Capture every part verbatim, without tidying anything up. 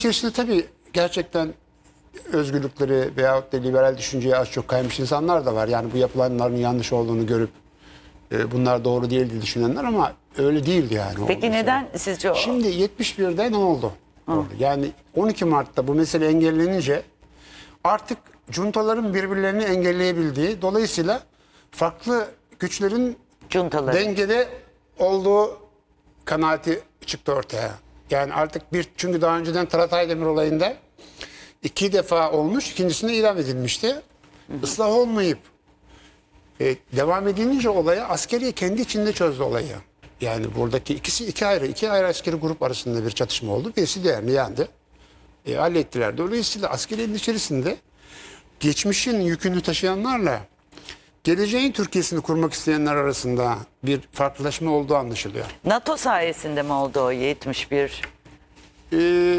İçerisinde tabii gerçekten özgürlükleri veyahut da liberal düşünceye az çok kaymış insanlar da var. Yani bu yapılanların yanlış olduğunu görüp e, bunlar doğru değil diye düşünenler, ama öyle değildi yani. Peki neden sonra sizce o? Şimdi yetmiş birde ne oldu? Hı. Yani on iki Mart'ta bu mesele engellenince artık juntaların birbirlerini engelleyebildiği, dolayısıyla farklı güçlerin Juntaları. dengede olduğu kanaati çıktı ortaya. Yani artık bir, çünkü daha önceden Talat Aydemir olayında iki defa olmuş, ikincisinde idam edilmişti. Hı hı. Islah olmayıp e, devam edilince olaya askeri kendi içinde çözdü olayı. Yani buradaki ikisi iki ayrı, iki ayrı askeri grup arasında bir çatışma oldu. Birisi diğerini yendi. E, hallettiler. Dolayısıyla askeriyenin içerisinde geçmişin yükünü taşıyanlarla geleceğin Türkiye'sini kurmak isteyenler arasında bir farklılaşma olduğu anlaşılıyor. NATO sayesinde mi oldu o yetmiş bir? Ee,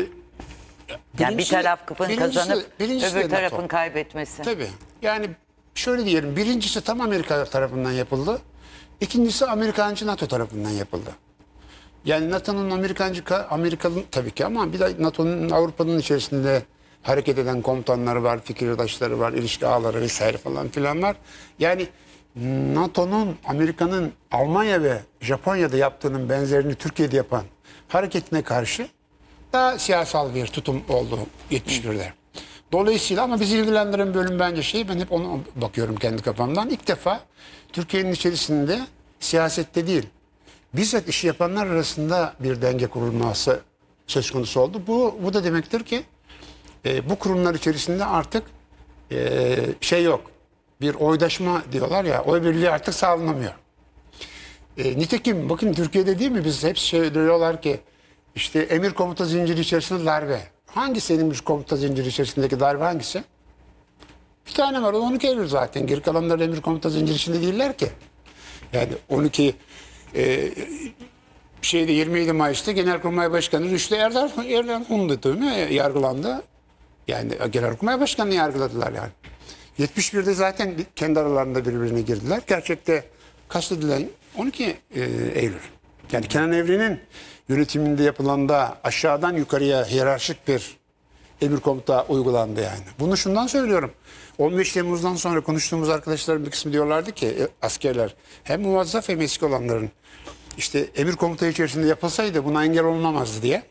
yani bir tarafın kazanıp öbür tarafın NATO kaybetmesi. Tabii. Yani şöyle diyelim, birincisi tam Amerika tarafından yapıldı. İkincisi Amerikancı NATO tarafından yapıldı. Yani NATO'nun Amerikancı, Amerika'nın tabii ki, ama bir de NATO'nun Avrupa'nın içerisinde hareket eden komutanları var, fikirdaşları var, ilişki ağları vesaire falan filan var. Yani NATO'nun, Amerika'nın Almanya ve Japonya'da yaptığının benzerini Türkiye'de yapan hareketine karşı daha siyasal bir tutum oldu yetmiş birde. Dolayısıyla, ama bizi ilgilendiren bölüm bence şey, ben hep ona bakıyorum kendi kafamdan. İlk defa Türkiye'nin içerisinde siyasette değil, bizzat işi yapanlar arasında bir denge kurulması söz konusu oldu. Bu, bu da demektir ki e, bu kurumlar içerisinde artık e, şey yok. Bir oydaşma diyorlar ya, oy birliği artık sağlanamıyor. E, nitekim bakın Türkiye'de değil mi, biz hep şey diyorlar ki işte emir komuta zinciri içerisinde darbe. Hangisi emir komuta zinciri içerisindeki darbe, hangisi? Bir tane var, o on iki Eylül zaten. Geri kalanlar emir komuta zinciri içinde değiller ki. Yani on iki e, şeyde yirmi yedi Mayıs'ta Genelkurmay Başkanı Rüştü Erdal Erdoğan'ın değil mi? Yargılandı. Yani Genelkurmay Başkanı'nı yargıladılar yani. yetmiş birde zaten kendi aralarında birbirine girdiler. Gerçekte kastedilen on iki Eylül. Yani Kenan Evren'in yönetiminde yapılan da aşağıdan yukarıya hiyerarşik bir emir komuta uygulandı yani. Bunu şundan söylüyorum. on beş Temmuz'dan sonra konuştuğumuz arkadaşların bir kısmı diyorlardı ki askerler, hem muvazzaf hem eski olanların, işte emir komuta içerisinde yapılsaydı buna engel olunamazdı diye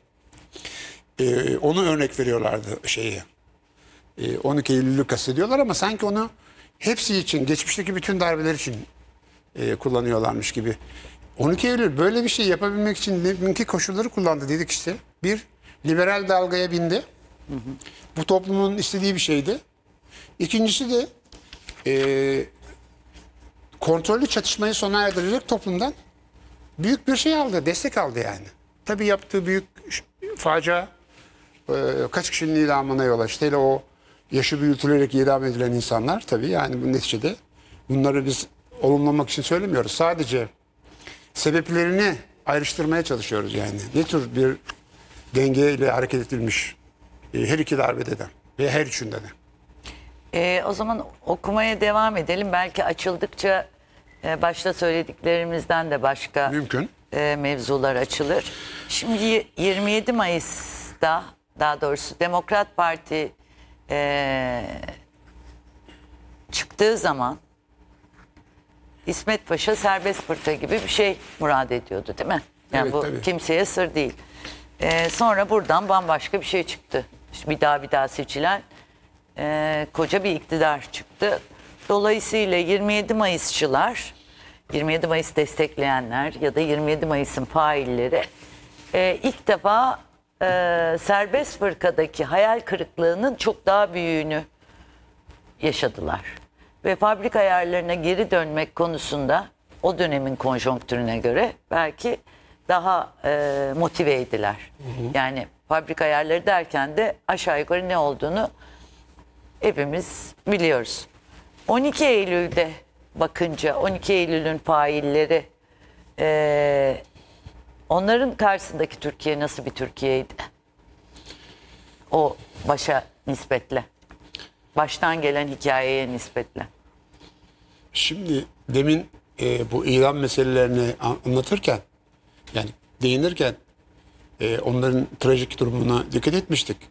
ee, onu örnek veriyorlardı şeyi. Ee, on iki Eylül'ü kastediyorlar, ama sanki onu hepsi için, geçmişteki bütün darbeler için e, kullanıyorlarmış gibi. on iki Eylül böyle bir şey yapabilmek için deminki koşulları kullandı dedik işte. Bir, liberal dalgaya bindi. Hı hı. Bu toplumun istediği bir şeydi. İkincisi de e, kontrollü çatışmayı sona erdirecek toplumdan büyük bir şey aldı, destek aldı yani. Tabii yaptığı büyük facia e, kaç kişinin idamına yol açtı. Hele o yaşı büyütülerek idam edilen insanlar, tabii yani bu neticede bunları biz olumlamak için söylemiyoruz. Sadece sebeplerini ayrıştırmaya çalışıyoruz yani. Ne tür bir dengeyle hareket edilmiş e, her iki darbede de ve her üçünde de. E, o zaman okumaya devam edelim. Belki açıldıkça e, başta söylediklerimizden de başka mümkün e, mevzular açılır. Şimdi yirmi yedi Mayıs'ta, daha doğrusu Demokrat Parti e, çıktığı zaman İsmet Paşa serbest fırka gibi bir şey murad ediyordu, değil mi? Yani evet, bu tabii kimseye sır değil. Ee, sonra buradan bambaşka bir şey çıktı. İşte bir daha bir daha seçilen e, koca bir iktidar çıktı. Dolayısıyla yirmi yedi Mayısçılar, yirmi yedi Mayıs destekleyenler ya da yirmi yedi Mayıs'ın failleri e, ilk defa e, serbest fırkadaki hayal kırıklığının çok daha büyüğünü yaşadılar. Ve fabrika ayarlarına geri dönmek konusunda o dönemin konjonktürüne göre belki daha e, motiveydiler. Hı hı. Yani fabrika ayarları derken de aşağı yukarı ne olduğunu hepimiz biliyoruz. on iki Eylül'de bakınca on iki Eylül'ün failleri, e, onların karşısındaki Türkiye nasıl bir Türkiye'ydi? O başa nispetle. Baştan gelen hikayeye nispetle. Şimdi demin e, bu İran meselelerini anlatırken, yani değinirken e, onların trajik durumuna dikkat etmiştik.